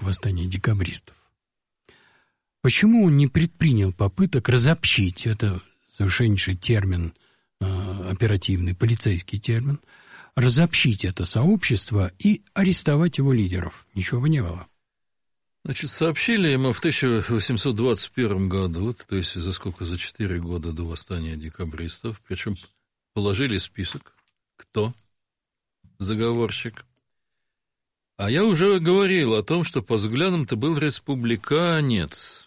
восстания декабристов. Почему он не предпринял попыток разобщить, это совершеннейший термин, оперативный, полицейский термин, разобщить это сообщество и арестовать его лидеров? Ничего бы не было. Значит, сообщили ему в 1821 году, то есть за 4 года до восстания декабристов, причем положили список, кто заговорщик. А я уже говорил о том, что по взглядам-то был республиканец.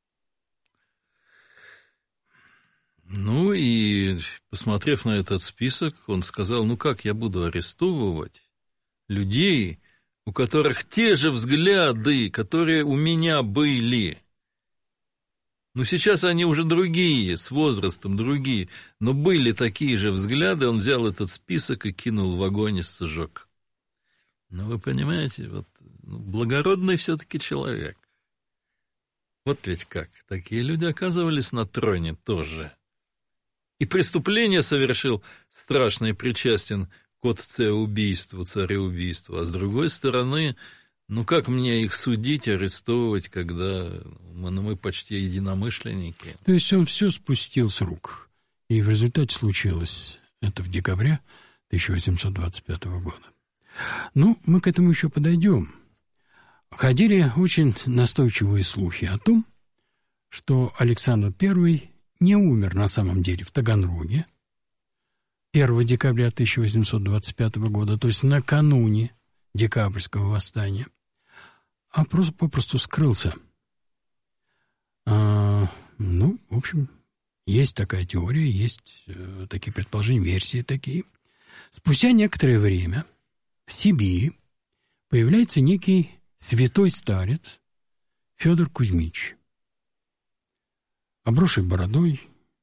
Ну и, посмотрев на этот список, он сказал, как я буду арестовывать людей, у которых те же взгляды, которые у меня были. Сейчас они уже другие, с возрастом другие, но были такие же взгляды, он взял этот список и кинул в огонь и сжег. Вы понимаете, благородный все-таки человек. Вот ведь как, такие люди оказывались на троне тоже. И преступление совершил страшное, причастен к отцеубийству, цареубийству. А с другой стороны, как мне их судить, арестовывать, когда мы почти единомышленники? То есть он все спустил с рук. И в результате случилось это в декабре 1825 года. Мы к этому еще подойдем. Ходили очень настойчивые слухи о том, что Александр I не умер на самом деле в Таганроге 1 декабря 1825 года, то есть накануне декабрьского восстания, а попросту скрылся. В общем, есть такая теория, есть такие предположения, версии такие. Спустя некоторое время в Сибири появляется некий святой старец Федор Кузьмич, обросший бородой,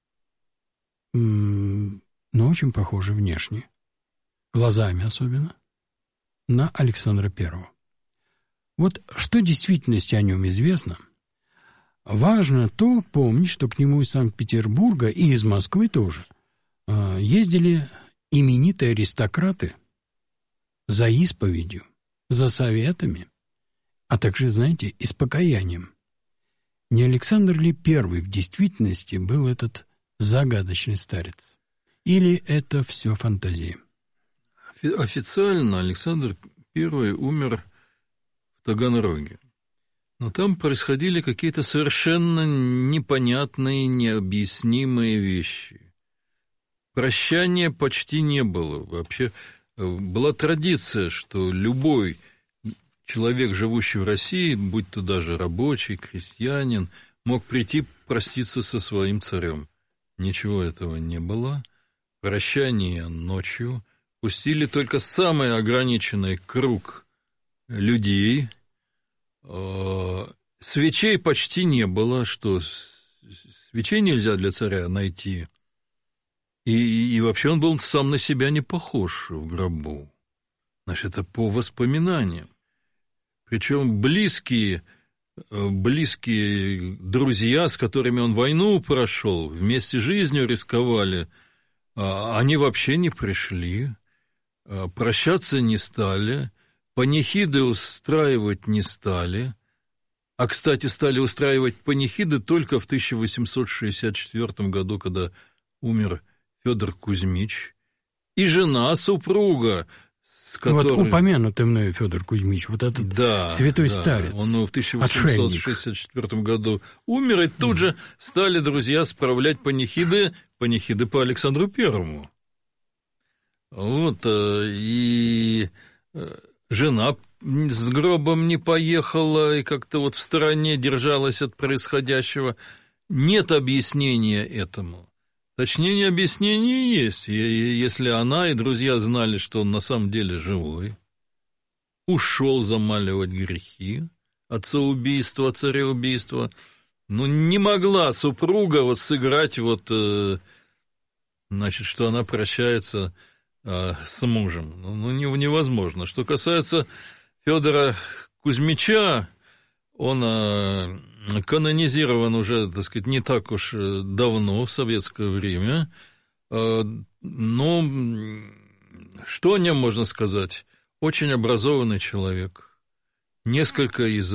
но очень похожий внешне, глазами особенно, на Александра I. Вот что в действительности о нем известно? Важно помнить, что к нему из Санкт-Петербурга и из Москвы тоже ездили именитые аристократы за исповедью, за советами, а также, знаете, и с покаянием. Не Александр ли I в действительности был этот загадочный старец? Или это все фантазии? Официально Александр I умер в Таганроге. Но там происходили какие-то совершенно непонятные, необъяснимые вещи. Прощания почти не было. Вообще была традиция, что любой человек, живущий в России, будь то даже рабочий, крестьянин, мог прийти проститься со своим царем. Ничего этого не было. Прощание ночью. Пустили только самый ограниченный круг людей. Свечей почти не было, что свечей нельзя для царя найти. И вообще он был сам на себя не похож в гробу. Значит, это по воспоминаниям. Причем близкие друзья, с которыми он войну прошел, вместе жизнью рисковали, они вообще не пришли, прощаться не стали, панихиды устраивать не стали. А, кстати, стали устраивать панихиды только в 1864 году, когда умер Федор Кузьмич, и жена, супруга, с которой... Вот упомянутый мною Федор Кузьмич, вот этот святой старец. Он в 1864 году умер, и тут же стали друзья справлять панихиды по Александру Первому. И жена с гробом не поехала, и как-то в стороне держалась от происходящего. Нет объяснения этому. Точнее, объяснение есть, если она и друзья знали, что он на самом деле живой, ушел замаливать грехи, отцеубийства, цареубийства, не могла супруга сыграть, что она прощается с мужем. Невозможно. Что касается Федора Кузьмича, он канонизирован уже, не так уж давно, в советское время. Но что о нем можно сказать? Очень образованный человек. Несколько из